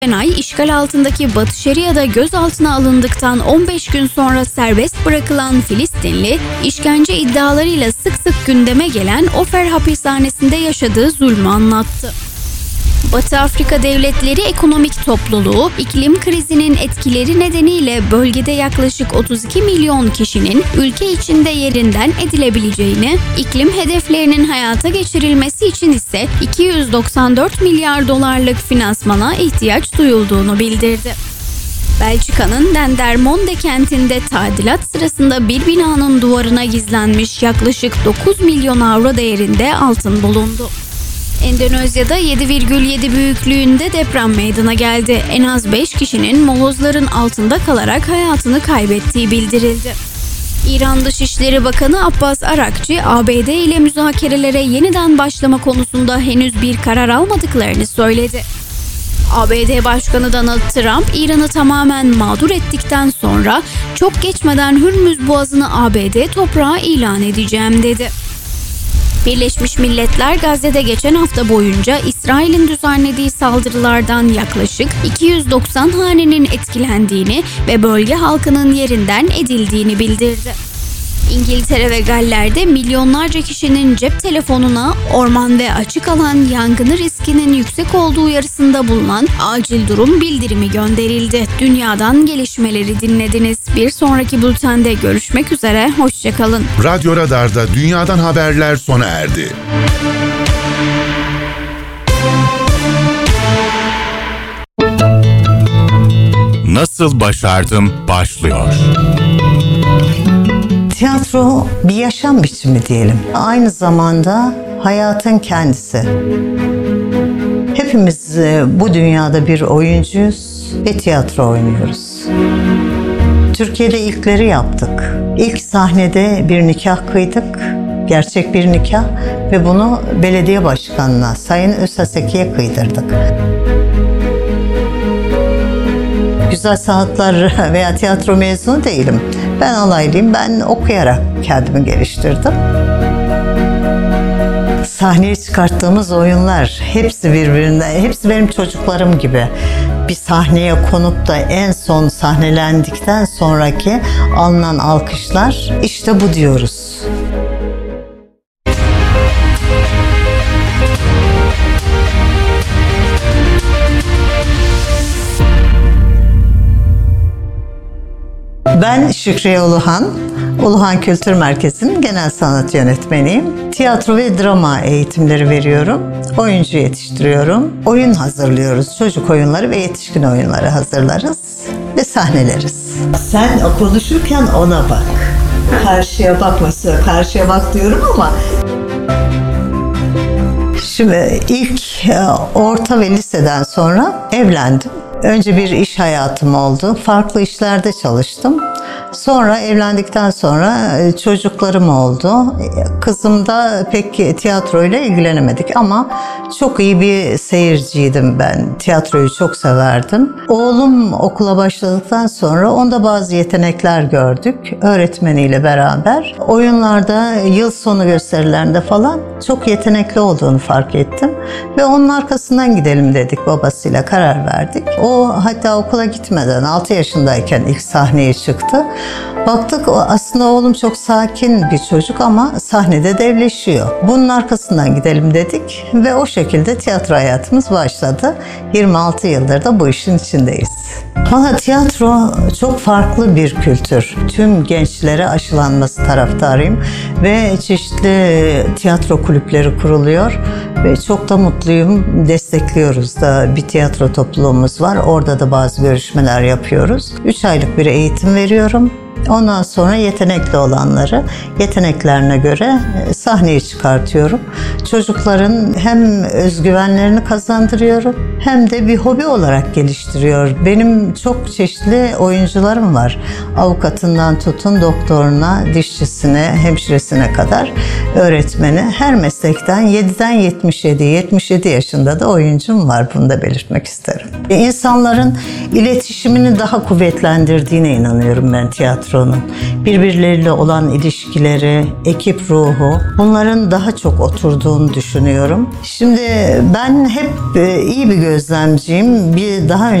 Geçen ay işgal altındaki Batı Şeria'da gözaltına alındıktan 15 gün sonra serbest bırakılan Filistinli, işkence iddialarıyla sık sık gündeme gelen Ofer hapishanesinde yaşadığı zulmü anlattı. Batı Afrika Devletleri Ekonomik Topluluğu, iklim krizinin etkileri nedeniyle bölgede yaklaşık 32 milyon kişinin ülke içinde yerinden edilebileceğini, iklim hedeflerinin hayata geçirilmesi için ise 294 milyar dolarlık finansmana ihtiyaç duyulduğunu bildirdi. Belçika'nın Dendermonde kentinde tadilat sırasında bir binanın duvarına gizlenmiş yaklaşık 9 milyon avro değerinde altın bulundu. Endonezya'da 7,7 büyüklüğünde deprem meydana geldi. En az 5 kişinin molozların altında kalarak hayatını kaybettiği bildirildi. İran Dışişleri Bakanı Abbas Arakçı, ABD ile müzakerelere yeniden başlama konusunda henüz bir karar almadıklarını söyledi. ABD Başkanı Donald Trump, İran'ı tamamen mağdur ettikten sonra çok geçmeden Hürmüz Boğazı'nı ABD toprağı ilan edeceğim dedi. Birleşmiş Milletler Gazze'de geçen hafta boyunca İsrail'in düzenlediği saldırılardan yaklaşık 290 hanenin etkilendiğini ve bölge halkının yerinden edildiğini bildirdi. İngiltere ve Galler'de milyonlarca kişinin cep telefonuna orman ve açık alan yangını riskinin yüksek olduğu uyarısında bulunan acil durum bildirimi gönderildi. Dünyadan gelişmeleri dinlediniz. Bir sonraki bültende görüşmek üzere, hoşçakalın. Radyo Radar'da dünyadan haberler sona erdi. Nasıl başardım başlıyor. Tiyatro bir yaşam biçimi diyelim. Aynı zamanda hayatın kendisi. Hepimiz bu dünyada bir oyuncuyuz ve tiyatro oynuyoruz. Türkiye'de ilkleri yaptık. İlk sahnede bir nikah kıydık. Gerçek bir nikah ve bunu belediye başkanına, Sayın Özhaseki'ye kıydırdık. Güzel sanatlar veya tiyatro mezunu değilim. Ben alaylıyım, ben okuyarak kendimi geliştirdim. Sahneye çıkarttığımız oyunlar hepsi birbirine, hepsi benim çocuklarım gibi. Bir sahneye konup da en son sahnelendikten sonraki alınan alkışlar, işte bu diyoruz. Ben Şükriye Uluhan, Uluhan Kültür Merkezi'nin genel sanat yönetmeniyim. Tiyatro ve drama eğitimleri veriyorum. Oyuncu yetiştiriyorum. Oyun hazırlıyoruz. Çocuk oyunları ve yetişkin oyunları hazırlarız ve sahneleriz. Sen konuşurken ona bak. Karşıya bakma, karşıya bak diyorum ama... Şimdi ilk orta ve liseden sonra evlendim. Önce bir iş hayatım oldu. Farklı işlerde çalıştım. Sonra evlendikten sonra çocuklarım oldu. Kızım da pek tiyatroyla ilgilenemedik ama çok iyi bir seyirciydim ben. Tiyatroyu çok severdim. Oğlum okula başladıktan sonra onda bazı yetenekler gördük. Öğretmeniyle beraber oyunlarda, yıl sonu gösterilerinde falan çok yetenekli olduğunu fark ettim. Ve onun arkasından gidelim dedik, babasıyla karar verdik. O hatta okula gitmeden 6 yaşındayken ilk sahneye çıktı. Baktık aslında oğlum çok sakin bir çocuk ama sahnede devleşiyor. Bunun arkasından gidelim dedik ve o şekilde tiyatro hayatımız başladı. 26 yıldır da bu işin içindeyiz. Valla tiyatro çok farklı bir kültür. Tüm gençlere aşılanması taraftarıyım ve çeşitli tiyatro kulüpleri kuruluyor ve çok da mutluyum. Destekliyoruz da, bir tiyatro topluluğumuz var. Orada da bazı görüşmeler yapıyoruz. 3 aylık bir eğitim veriyorum. Ondan sonra yetenekli olanları yeteneklerine göre sahneye çıkartıyorum. Çocukların hem özgüvenlerini kazandırıyorum hem de bir hobi olarak geliştiriyor. Benim çok çeşitli oyuncularım var. Avukatından tutun doktoruna, dişçisine, hemşiresine kadar öğretmeni. Her meslekten 7'den 77 yaşında da oyuncum var. Bunu da belirtmek isterim. İnsanların iletişimini daha kuvvetlendirdiğine inanıyorum ben tiyatronun. Birbirleriyle olan ilişkileri, ekip ruhu, bunların daha çok oturduğunu düşünüyorum. Şimdi ben hep iyi bir gözlemciyim. Daha